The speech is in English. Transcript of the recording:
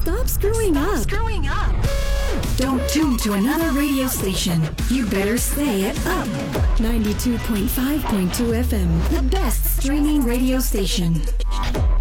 Stop screwing up. Don't tune to another radio station. You better stay at Up. 92.5.2 FM, the best streaming radio station.